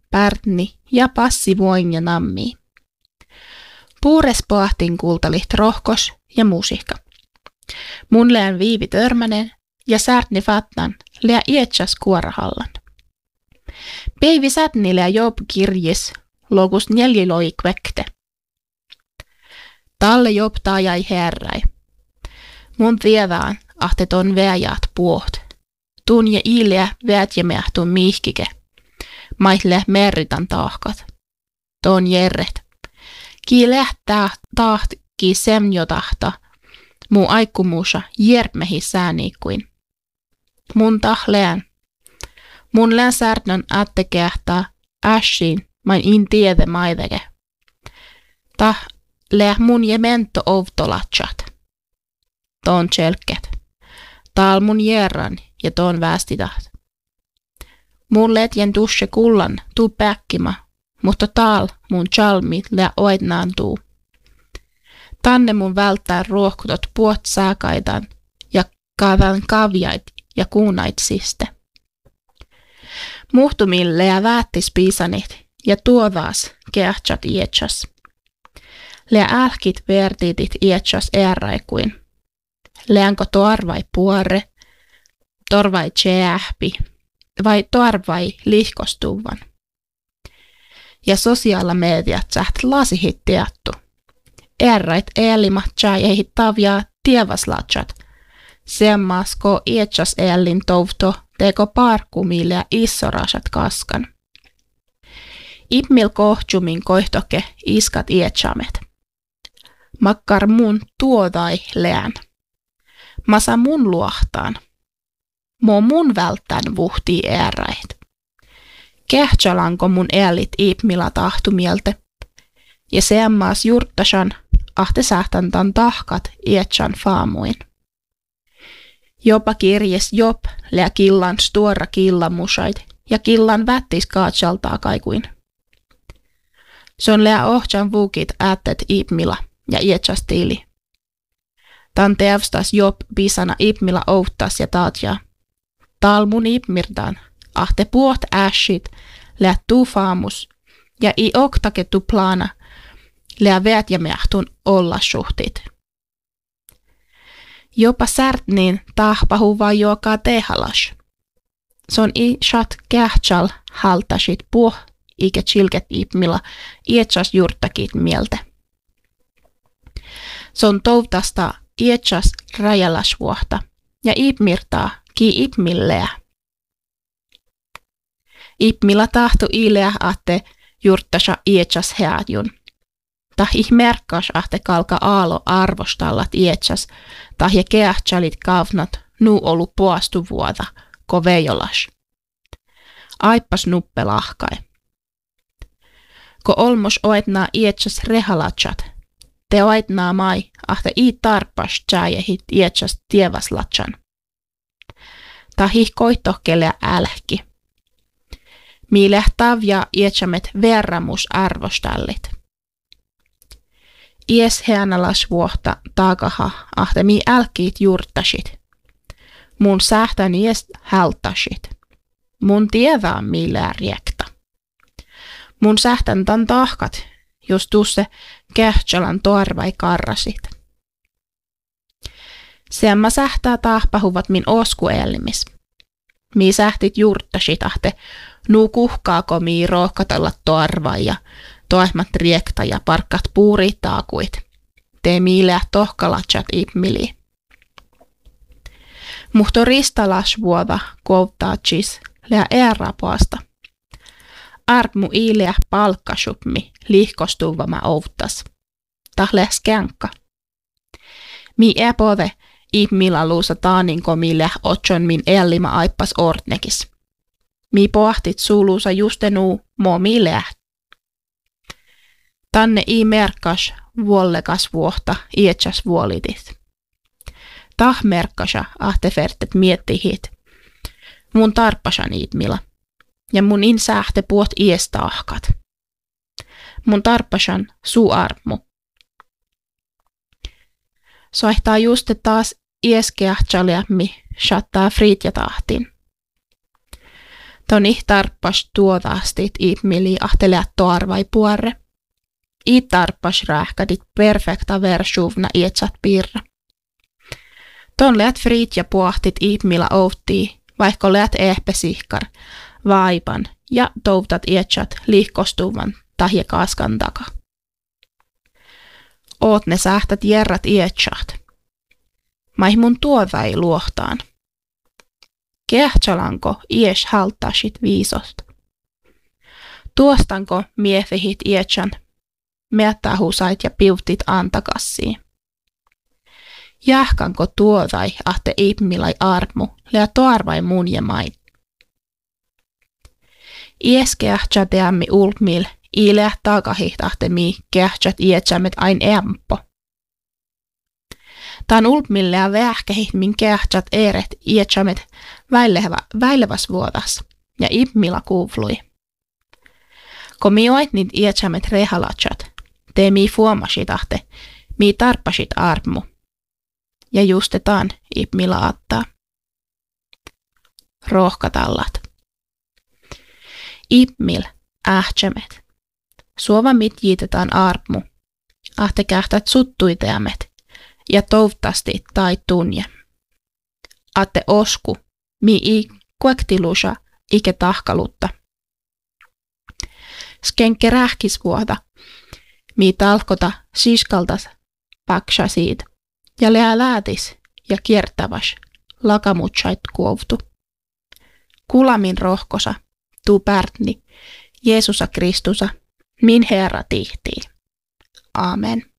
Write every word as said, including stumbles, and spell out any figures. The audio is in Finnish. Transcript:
pärtni ja passi voin ja nammi. Puures pohtin kultaliht rohkos ja musiikka. Mun leän viivi törmänen ja särtni fattan lää ietsas kuorahallan. Päivi sätni lää job kirjis logus neljiloi kvekte. Talle job taajai herräi. Mun tiedään, ahte ton väjät puoht. Tun ja ileä vätjemähtun mihkike. Maitle merritan tahkat. Ton jerret. Ki lähtää tahtki semjotahta. Muu aikumuusa järmehi sääniikkuin. Mun tahleän. Mun lään särtnön ätte kähtää ässin main in tiede maideke. Tah lää mun jemento ovtolatsat. Ton tselket. Taal mun jerran ja ton västitat. Mun letjen tusse kullan tuu päkkima, mutta taal mun chalmi lää oitnaan tuu. Tanne mun välttää ruohkutot puot saakaitan ja kaadan kavjait ja kuunait siste. Muhtumin lää väättis piisanit ja tuodaas kehtsat ietsas. Lää älkit vertitit ietsas ääräikuin. Leänko torvai puore, torvai tjäähpi vai torvai lihkostuvan. Ja sosiaala mediat säht lasihit teattu. Ääräit eelimat tjääjehit tavjaa tievaslatsat. Semmasko ietsas eelin touvto teko parkumille ja issorasat kaskan. Ipmil kohtjumin koihtoke iskat ietsamet. Makkar mun tuodai leän. Masa mun luohtaan. Mo mun välttän vuhtii ääräit. Kehtsalanko mun eelit ipmila tahtumielte. Ja semmaas jurttasan ahte sähtäntan tahkat ietsan faamuin. Jopa kirjes job lää killan stuora killamusait ja killan vättis kaatsaltaa kaikuin. Se on lää ohtsan vukit äättet ipmila ja ietsas tiili. Tan teavstas job bisana ipmila outtas ja taatjaa. Taal mun ipmirtaan, ahte puot äshit, lää tuu faamus ja i oktake tu plana, lää väät ja mähtun olla suhtit. Jopa särtniin tahpahu vaan joka tehalas. Se on i shat kähtsal haltasit puh, ikä chilket ipmila, ietsas jurtakit mieltä. Se on toutasta ietsas rajalasvuohta ja ipmirtaa ki ipmilleä. Ipmila tahtu ileä ahte jurtasa ietsas headjun. Tah ihmerkkas ahte kalka aalo arvostallat ietsas, tah ja keahtsalit kaavnat nuu olu puastu vuoda, kovejolas. Aippas nuppe lahkai. Ko olmos oetnaa ietsas rehalatsat, te oetnaa mai, ahte i tarpas tjääjehit ietsas tievaslatsan. Tah ih koittohkelea älhki. Mi lähtavja ietsamet verramus arvostallit. Ies heanalas vuohta taakaha ahte mi älkiit jurttasit. Mun sähtän ies hältasit. Mun tiedää millään riekta. Mun sähtän tan tahkat, jos tusse kähtsalan torvai karrasit. Semma sähtää tahpahuvat min oskuelmis. Mi sähtit jurttasit ahte nuu kuhkaako mi rohkatella torvai ja toehmat riekta ja parkkat puuritaakuit. Tee miileä tohkalatsat ipmili. Muhto ristalas vuoda kouttaa-chis lää eerapuasta. Armu iileä palkkasupmi lihkostuvama outtas. Tahle skänka. Mi epode ipmila luusa taaninko millä otson min ellima aippas ortnekis. Mi pohtit suluusa justenuu mo mileä. Tanne i merkkas vuollekas vuohta ietsas vuolitit. Tah merkkasa ahtefertet miettihit. Mun tarppasan ipmila. Ja mun in sähte puot iestahkat. Mun tarppasan suu armu. Soihtaa juste taas ieskeähtsäliämmi shattaa friit ja tahtin. Toni tarppas tuotaastit ihmili ahtelee toarvai puore. I tarppas rähkadit perfekta versuvna ietsat pirra. Ton leät friit ja puahtit ihmillä outii, vaikka leät ehpesihkar, vaipan ja toutat ietsat liihkostuvan tahje kaskan taka. Oot ne sähtät jerrat ietsat. Maih mun tuovai luohtaan. Kehtsalanko ies haltasit viisost. Tuostanko miefehit ietsan, meättähusait ja piutit antakassiin. Jähkanko tuovai ahte ihmilai armu, lea toarvai mun ja main. Ies kehtsateammi ulmil, ileä takahihtahtemii kehtsat ietsämet ain empo. Tän ulmille ja vähkehihmin kehtsat eret ietsämet väilevas vuotas ja ihmillä kuuvlui. Ko mioit niit ietsämet rehalatsat, tee mii fuomasit ahte, mii tarppasit armu. Ja justetaan ihmillä attaa. Rohkatallat. Ihmil ähtsämet. Suova mit jiitetaan armu. Ahte kähtät suttuiteamet. Ja toivottavasti tai tunje. Atte osku, mi i kuektilusa ike tahkalutta. Skenke rähkisvuota, mi talkota siskaltas paksa siitä. Ja leä läätis ja kiertävas lakamutsait kuovtu. Kulamin rohkosa, tuu pärtni, Jeesusa Kristusa, min Herra tihtii. Amen.